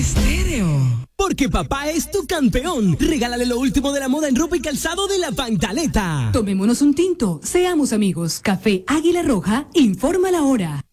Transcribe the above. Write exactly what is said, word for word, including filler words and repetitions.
Estéreo. Porque papá es tu campeón. Regálale lo último de la moda en ropa y calzado de La Pantaleta. Tomémonos un tinto, seamos amigos. Café Águila Roja, informa la hora.